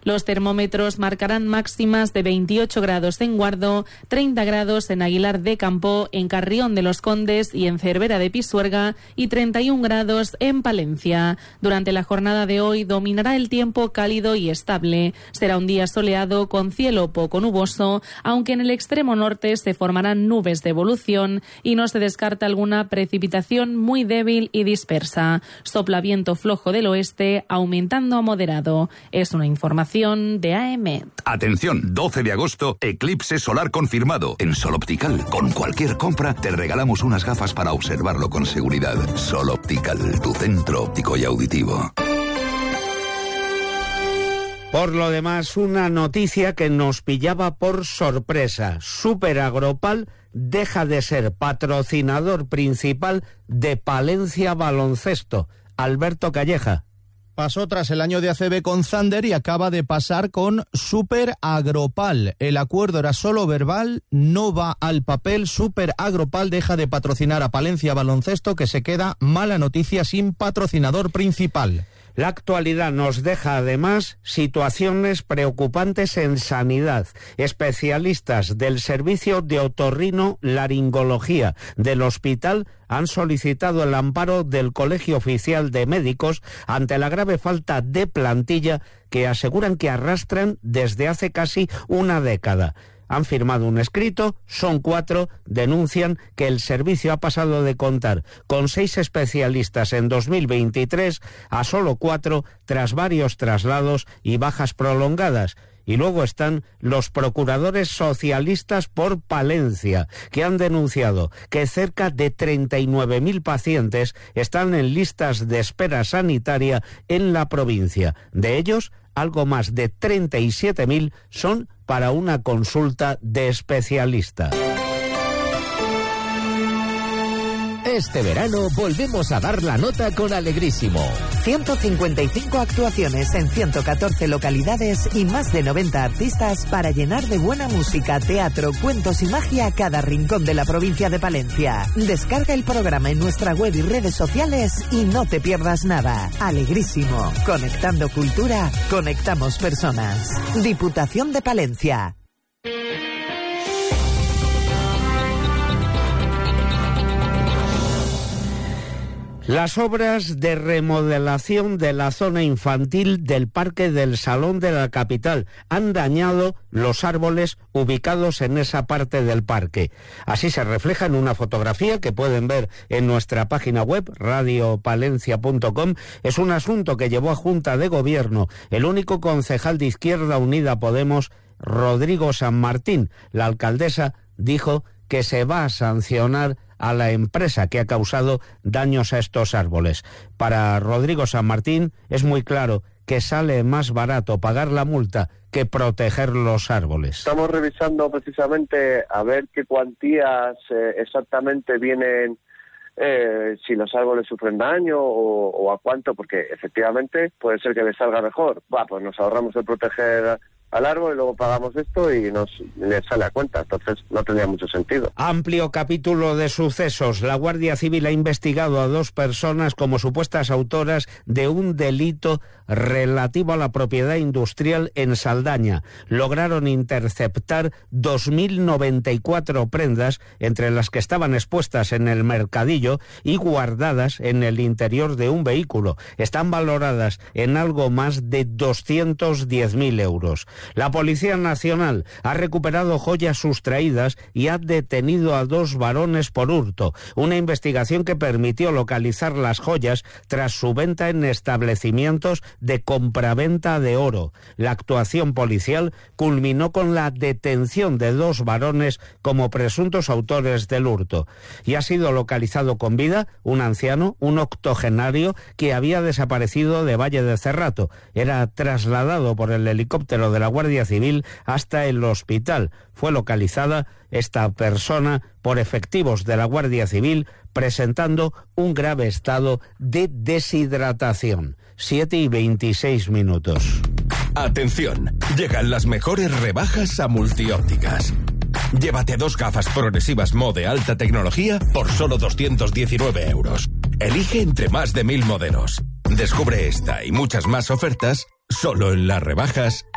Los termómetros marcarán máximas de 28 grados en Guardo, 30 grados en Aguilar de Campoo, en Carrión de los Condes y en Cervera de Pisuerga y 31 grados en Palencia. Durante la jornada de hoy dominará el tiempo cálido y estable. Será un día soleado con cielo poco nuboso, aunque en el extremo norte se formarán nubes de evolución y no se descarta alguna precipitación muy débil y dispersa. Sopla viento flojo del oeste, aumentando a moderado. Es una información de AEMET. Atención, 12 de agosto, eclipse solar confirmado. En Sol Optical, con cualquier compra, te regalamos unas gafas para observarlo con seguridad. Sol Optical, tu centro óptico y auditivo. Por lo demás, una noticia que nos pillaba por sorpresa. Super Agropal deja de ser patrocinador principal de Palencia Baloncesto. Alberto Calleja. Pasó tras el año de ACB con Zander y acaba de pasar con Super Agropal. El acuerdo era solo verbal, no va al papel. Super Agropal deja de patrocinar a Palencia Baloncesto, que se queda, mala noticia, sin patrocinador principal. La actualidad nos deja además situaciones preocupantes en sanidad. Especialistas del servicio de otorrinolaringología del hospital han solicitado el amparo del Colegio Oficial de Médicos ante la grave falta de plantilla que aseguran que arrastran desde hace casi una década. Han firmado un escrito, son 4, denuncian que el servicio ha pasado de contar con 6 especialistas en 2023 a solo 4 tras varios traslados y bajas prolongadas. Y luego están los procuradores socialistas por Palencia, que han denunciado que cerca de 39.000 pacientes están en listas de espera sanitaria en la provincia. De ellos, algo más de 37.000 son para una consulta de especialista. Este verano volvemos a dar la nota con Alegrísimo. 155 actuaciones en 114 localidades y más de 90 artistas para llenar de buena música, teatro, cuentos y magia cada rincón de la provincia de Palencia. Descarga el programa en nuestra web y redes sociales y no te pierdas nada. Alegrísimo. Conectando cultura, conectamos personas. Diputación de Palencia. Las obras de remodelación de la zona infantil del Parque del Salón de la capital han dañado los árboles ubicados en esa parte del parque. Así se refleja en una fotografía que pueden ver en nuestra página web, radiopalencia.com. Es un asunto que llevó a Junta de Gobierno el único concejal de Izquierda Unida Podemos, Rodrigo San Martín. La alcaldesa dijo que se va a sancionar a la empresa que ha causado daños a estos árboles. Para Rodrigo San Martín es muy claro que sale más barato pagar la multa que proteger los árboles. Estamos revisando precisamente a ver qué cuantías exactamente vienen, si los árboles sufren daño o a cuánto, porque efectivamente puede ser que les salga mejor. Pues nos ahorramos el proteger al árbol y luego pagamos esto y les sale a cuenta, entonces no tendría mucho sentido. Amplio capítulo de sucesos. La Guardia Civil ha investigado a 2 personas como supuestas autoras de un delito relativo a la propiedad industrial en Saldaña. Lograron interceptar 2.094 prendas, entre las que estaban expuestas en el mercadillo y guardadas en el interior de un vehículo. Están valoradas en algo más de 210.000 euros. La Policía Nacional ha recuperado joyas sustraídas y ha detenido a 2 varones por hurto. Una investigación que permitió localizar las joyas tras su venta en establecimientos de compraventa de oro. La actuación policial culminó con la detención de 2 varones como presuntos autores del hurto. Y ha sido localizado con vida un anciano, un octogenario, que había desaparecido de Valle de Cerrato. Era trasladado por el helicóptero de la Guardia Civil hasta el hospital. Fue localizada esta persona por efectivos de la Guardia Civil presentando un grave estado de deshidratación. 7:26. Atención, llegan las mejores rebajas a Multiópticas. Llévate 2 gafas progresivas Mo de alta tecnología por solo 219 euros. Elige entre más de 1000 modelos. Descubre esta y muchas más ofertas solo en las rebajas